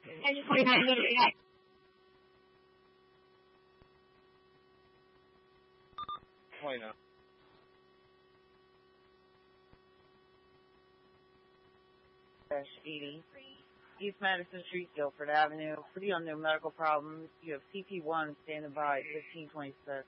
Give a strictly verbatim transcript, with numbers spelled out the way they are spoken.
Engine twenty-nine, Engine twenty-nine. twenty-nine. Dash eighty. East Madison Street, Guilford Avenue. For the unknown medical problems, you have C P one standing by fifteen twenty-six.